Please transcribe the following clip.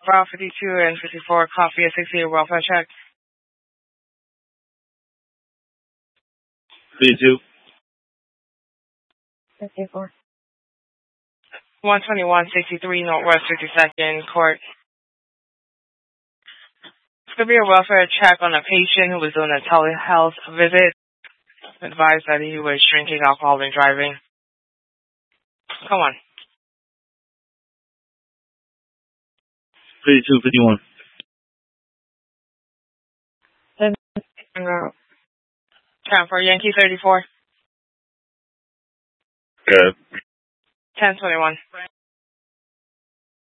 File 52 and 54, copy a 68 welfare check. 52. 54. 12163 Northwest 52nd Court. It's going to be a welfare check on a patient who was doing a telehealth visit. Advised that he was drinking alcohol and driving. Come on. 52, 51. 10 for Yankee 34. Good. 1021.